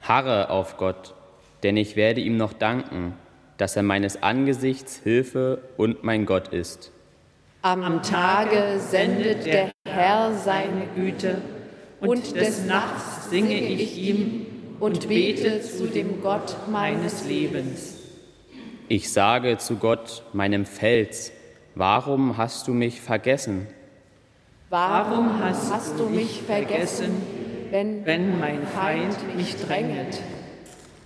Harre auf Gott, denn ich werde ihm noch danken, dass er meines Angesichts Hilfe und mein Gott ist. Am Tage sendet der Herr seine Güte, und des Nachts singe ich ihm und bete zu dem Gott meines Lebens. Ich sage zu Gott, meinem Fels, warum hast du mich vergessen? Warum hast du mich vergessen, wenn mein Feind mich dränget?